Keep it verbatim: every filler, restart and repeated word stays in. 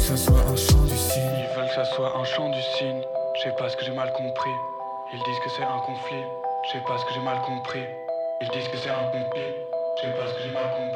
ça soit un chant du cygne. Ils veulent que ça soit un chant du cygne. Je sais pas ce que j'ai mal compris. Ils disent que c'est un conflit. Je sais pas ce que j'ai mal compris. Ils disent que c'est un conflit. Je sais pas ce que j'ai mal compris.